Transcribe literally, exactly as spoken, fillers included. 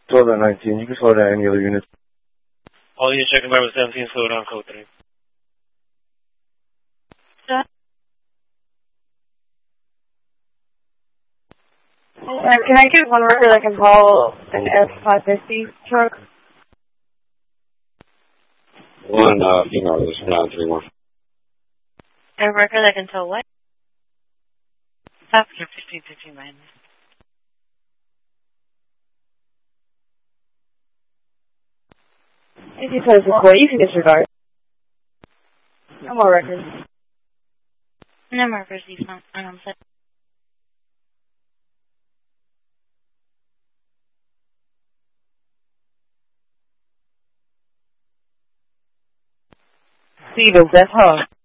twelve at nineteen. You can slow down any other units. All units checking by seventeen, slow down code three. Uh, can I get one record that can call an F five fifty truck? One, uh, female, this is nine three one. A record that can tell what? Stop here, fifteen fifteen minus. If you put us before, you can disregard. No more records. No more records, these months. Um, so Stevens, that's hard.